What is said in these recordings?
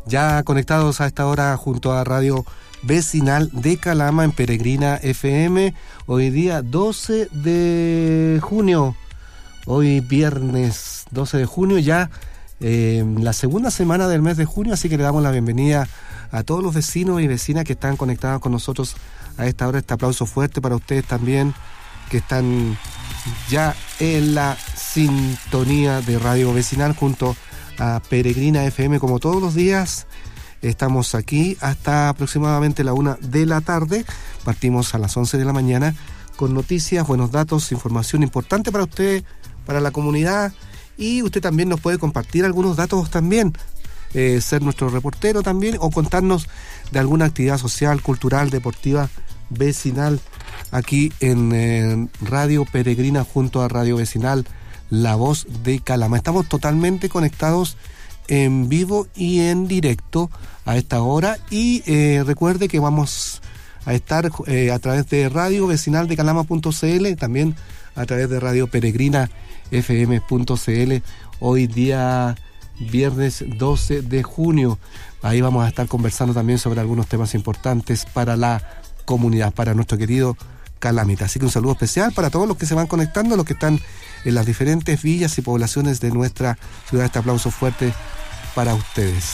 Ya conectados a esta hora junto a Radio Vecinal de Calama en Peregrina FM. Hoy día 12 de junio. Hoy viernes 12 de junio, ya la segunda semana del mes de junio, así que le damos la bienvenida a todos los vecinos y vecinas que están conectados con nosotros a esta hora. Este aplauso fuerte para ustedes también, que están ya en la sintonía de Radio Vecinal junto a Peregrina FM. Como todos los días, estamos aquí hasta aproximadamente la 1 de la tarde. Partimos a las 11 de la mañana con noticias, buenos datos, información importante para usted, para la comunidad, y usted también nos puede compartir algunos datos también, ser nuestro reportero también, o contarnos de alguna actividad social, cultural, deportiva, vecinal, aquí en Radio Peregrina junto a Radio Vecinal, La Voz de Calama. Estamos totalmente conectados en vivo y en directo a esta hora, y recuerde que vamos a estar a través de Radio Vecinal de Calama.cl, también a través de Radio Peregrina FM.cl, hoy día viernes 12 de junio. Ahí vamos a estar conversando también sobre algunos temas importantes para la comunidad, para nuestro querido Calamita. Así que un saludo especial para todos los que se van conectando, los que están en las diferentes villas y poblaciones de nuestra ciudad. Este aplauso fuerte para ustedes.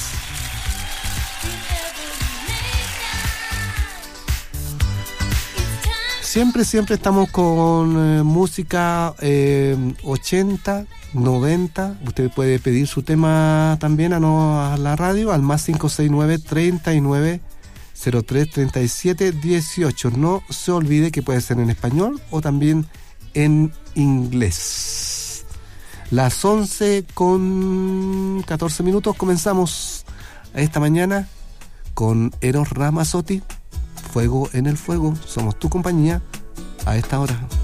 Siempre estamos con música 80, 90. Usted puede pedir su tema también a la radio al más 569 39 03 37 18. No se olvide que puede ser en español o también en inglés. Las 11:14 comenzamos esta mañana con Eros Ramazzotti. Fuego en el fuego, somos tu compañía a esta hora.